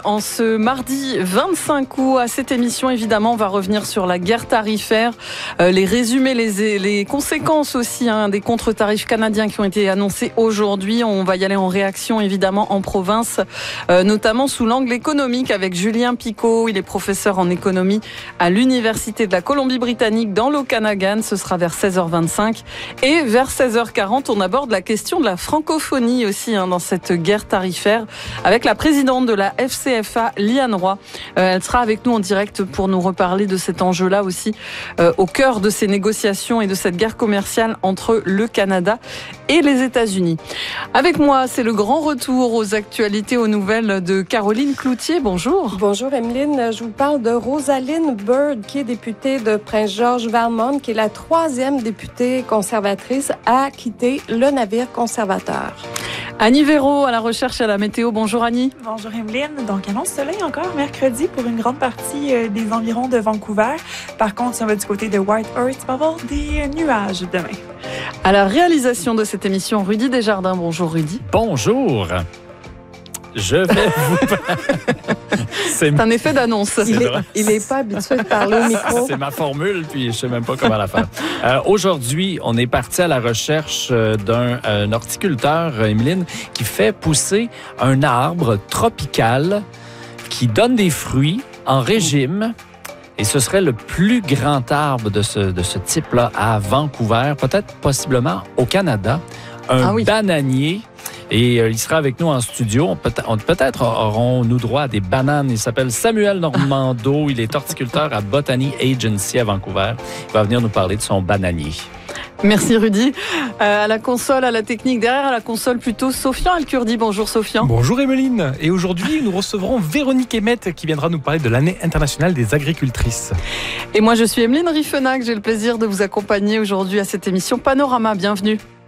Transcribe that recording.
en ce mardi 25 août. À cette émission, évidemment, on va revenir sur la guerre tarifaire, les résumés, les conséquences aussi des contre-tarifs canadiens qui ont été annoncés aujourd'hui. On va y aller en réaction, évidemment, en province, notamment sous l'angle économique avec Julien Picot. Il est professeur en économie à l'Université de la Colombie-Britannique dans l'Okanagan. Ce sera vers 16h25. Et vers 16h40, on aborde la question de la francophonie aussi dans cette guerre tarifaire avec la présidente de la FCFA, Liane Roy. Elle sera avec nous en direct pour nous reparler de cet enjeu-là aussi, au cœur de ces négociations et de cette guerre commerciale entre le Canada et les États-Unis. Avec moi, c'est le grand retour aux actualités, aux nouvelles de Caroline Cloutier. Bonjour. Bonjour Emeline, je vous parle de Rosalyn Bird, qui est députée de Prince George Vermont, qui est la 3e députée conservatrice à quitter le navire conservateur. Annie Véraud à la recherche et à la météo. Bonjour Annie. Bonjour Emeline. Donc, annonce soleil encore mercredi pour une grande partie des environs de Vancouver. Par contre, si on va du côté de Whitehorse, il va y avoir des nuages demain. À la réalisation de cette émission, Rudy Desjardins. Bonjour Rudy. Bonjour. Je vais vous... C'est un effet d'annonce. Il n'est pas habitué de parler au micro. C'est ma formule, puis je ne sais même pas comment la faire. Aujourd'hui, on est parti à la recherche d'un horticulteur, Emeline, qui fait pousser un arbre tropical qui donne des fruits en régime. Et ce serait le plus grand arbre de ce type-là à Vancouver, peut-être possiblement au Canada. Un bananier. Et il sera avec nous en studio. Peut-être aurons-nous droit à des bananes. Il s'appelle Samuel Normando. Il est horticulteur à Botany Agency à Vancouver. Il va venir nous parler de son bananier. Merci Rudy. À la console, à la technique, derrière à la console plutôt, Sofian Alkurdi. Bonjour Sofian. Bonjour Emeline. Et aujourd'hui, nous recevrons Véronique Emmett qui viendra nous parler de l'année internationale des agricultrices. Et moi, je suis Emeline Riffenac. J'ai le plaisir de vous accompagner aujourd'hui à cette émission Panorama. Bienvenue.